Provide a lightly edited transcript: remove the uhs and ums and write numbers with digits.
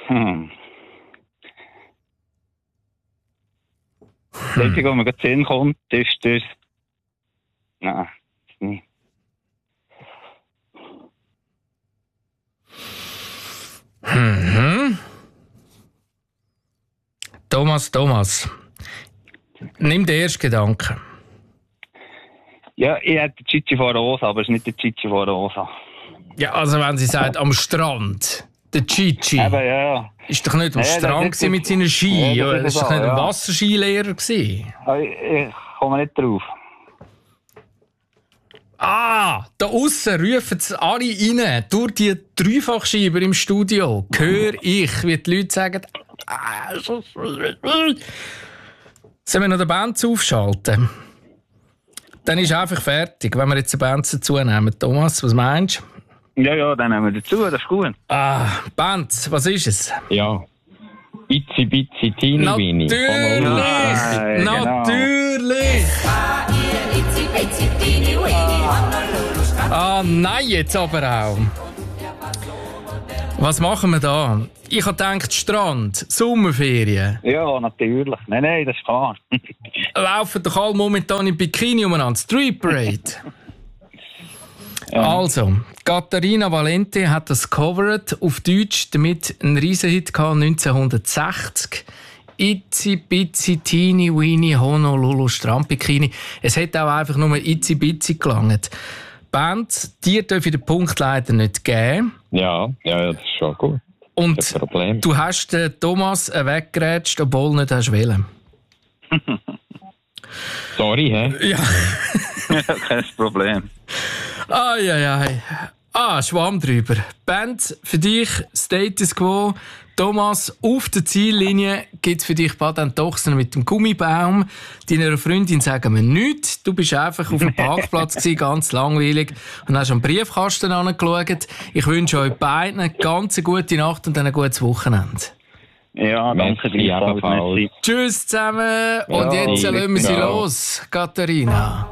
Das Einzige, was mir gerade in den Sinn kommt, ist das... Nein, das nicht. Thomas. Nimm den ersten Gedanken. Ja, ich hätte Chichi von Rosa, aber es ist nicht der Chichi von Rosa. Ja, also wenn sie sagt, am Strand, der Chichi, Eben, ja. ist doch nicht am Strand gewesen mit seinen Ski, Ja, das ist doch nicht ein Wasserskilehrer gewesen. Ich komme nicht drauf. Da aussen rufen sie alle rein, durch die Dreifachscheiber im Studio. Höre ich, wie die Leute sagen, sollen wir noch den Band aufschalten? Dann ist einfach fertig, wenn wir jetzt den Band dazu nehmen. Thomas, was meinst du? Ja, dann nehmen wir dazu, das ist gut. Band, was ist es? Ja. Itzi Bitzi Teeny Weeny. Natürlich! Natürlich! Nein, jetzt aber auch. Was machen wir da? Ich habe gedacht, Strand, Sommerferien. Ja, natürlich. Nein, das ist klar. Laufen doch alle momentan im Bikini umeinander. Street Parade. Also, Katharina Valente hat das covered auf Deutsch, damit einen Riesenhit gehabt 1960. Itzi Bitzi Teeny Weeny Honolulu Strandbikini. Es hätte auch einfach nur Itzi Bitzi gelangt. Band, dir darf ich den Punkt leider nicht geben. Ja, das ist schon gut. Und du hast den Thomas weggerätscht, obwohl du nicht hast wollen. Sorry, hä? Ja. Kein Problem. Schwamm drüber. Band, für dich Status Quo. Thomas, auf der Ziellinie gibt es für dich Badentochsen mit dem Gummibaum. Deiner Freundin sagen wir nichts. Du bist einfach auf dem Parkplatz gewesen, ganz langweilig, und hast am Briefkasten angeschaut. Ich wünsche euch beiden eine ganz gute Nacht und ein gutes Wochenende. Ja, danke dir. Tschüss zusammen. Und jetzt lassen wir sie los, Katharina.